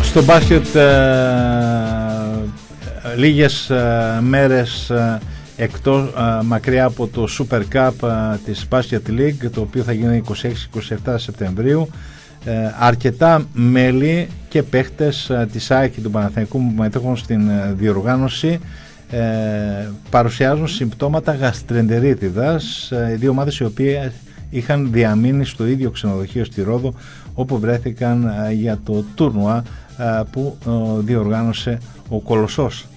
Στο μπάσκετ λίγες μέρες μακριά από το Super Cup της Basket League, το οποίο θα γίνει 26-27 Σεπτεμβρίου, αρκετά μέλη και παίχτες της ΑΕΚ και του Παναθηναϊκού που μετέχουν στην διοργάνωση παρουσιάζουν συμπτώματα γαστρεντερίτιδας. Οι δύο ομάδες οι οποίες είχαν διαμείνει στο ίδιο ξενοδοχείο στη Ρόδο, όπου βρέθηκαν για το τούρνουα που διοργάνωσε ο Κολοσσός.